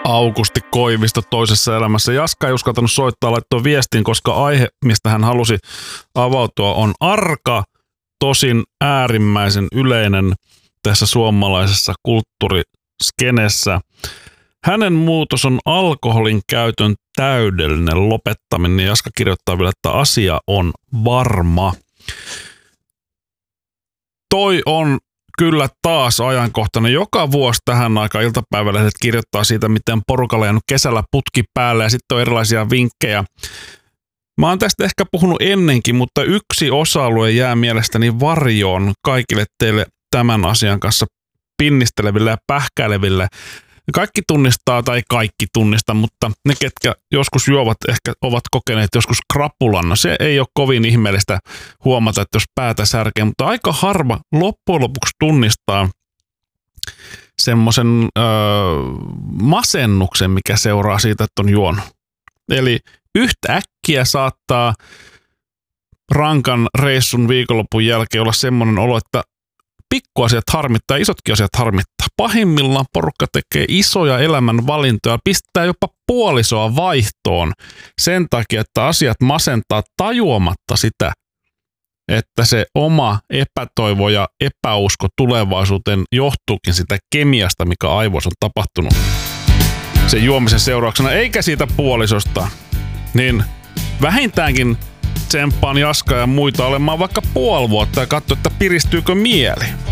Aukusti Koivisto toisessa elämässä. Jaska ei uskaltanut soittaa, laittoi viestin, koska aihe, mistä hän halusi avautua, on arka, tosin äärimmäisen yleinen tässä suomalaisessa kulttuuriskenessä. Hänen muutos on alkoholin käytön täydellinen lopettaminen. Jaska kirjoittaa vielä, että asia on varma. Toi on kyllä taas ajankohtainen. Joka vuosi tähän aikaan iltapäivälehdet kirjoittaa siitä, miten porukalla on jäänyt kesällä putki päälle ja sitten on erilaisia vinkkejä. Mä oon tästä ehkä puhunut ennenkin, mutta yksi osa-alue jää mielestäni varjoon kaikille teille tämän asian kanssa pinnisteleville ja pähkäileville. Kaikki tunnistaa, tai kaikki tunnista, mutta ne, ketkä joskus juovat, ehkä ovat kokeneet joskus krapulan. No se ei ole kovin ihmeellistä huomata, että jos päätä särkee, mutta aika harva loppujen lopuksi tunnistaa semmoisen masennuksen, mikä seuraa siitä, että on juonut. Eli yhtäkkiä saattaa rankan reissun viikonlopun jälkeen olla semmoinen olo, että pikkuasiat harmittaa ja isotkin asiat harmittaa. Pahimmillaan porukka tekee isoja elämän valintoja, pistää jopa puolisoa vaihtoon sen takia, että asiat masentaa tajuamatta sitä, että se oma epätoivo ja epäusko tulevaisuuteen johtuukin sitä kemiasta, mikä aivoissa on tapahtunut sen juomisen seurauksena, eikä siitä puolisosta. Niin vähintäänkin tsemppaan Jaskaa ja muita olemaan vaikka puoli vuotta ja katso, että piristyykö mieli.